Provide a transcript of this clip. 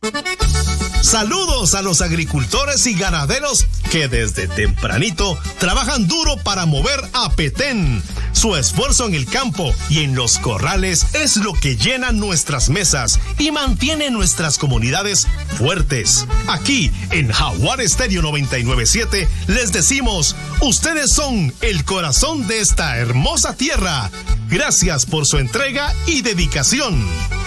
Saludos a los agricultores y ganaderos que desde tempranito trabajan duro para mover a Petén. Su esfuerzo en el campo y en los corrales es lo que llena nuestras mesas y mantiene nuestras comunidades fuertes. Aquí en Jaguar Estéreo 99.7 les decimos, ustedes son el corazón de esta hermosa tierra. Gracias por su entrega y dedicación.